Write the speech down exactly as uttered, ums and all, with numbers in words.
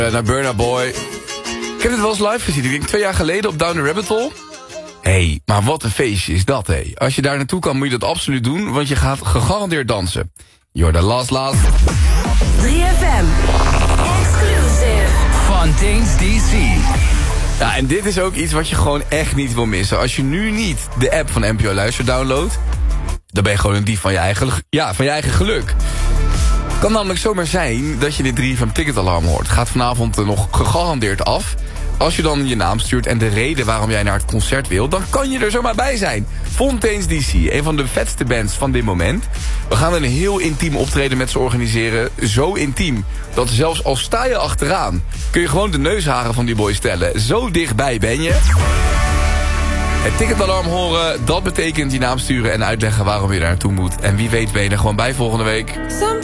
Naar Burna Boy. Ik heb het wel eens live gezien. Ik denk twee jaar geleden op Down the Rabbit Hole. Hé, hey, maar wat een feestje is dat, hé. Hey. Als je daar naartoe kan, moet je dat absoluut doen, want je gaat gegarandeerd dansen. You're the last last. drie F M. Exclusive. Fontaine's D C. Ja, en dit is ook iets wat je gewoon echt niet wil missen. Als je nu niet de app van N P O Luister downloadt, dan ben je gewoon een dief van je eigen, ja, van je eigen geluk. Het kan namelijk zomaar zijn dat je dit drie F M ticketalarm hoort. Gaat vanavond nog gegarandeerd af. Als je dan je naam stuurt en de reden waarom jij naar het concert wil, dan kan je er zomaar bij zijn. Fontaine's D C, een van de vetste bands van dit moment. We gaan een heel intiem optreden met ze organiseren. Zo intiem, dat zelfs al sta je achteraan, kun je gewoon de neusharen van die boys tellen. Zo dichtbij ben je. Het ticketalarm horen, dat betekent je naam sturen en uitleggen waarom je daar naartoe moet. En wie weet ben je er gewoon bij volgende week.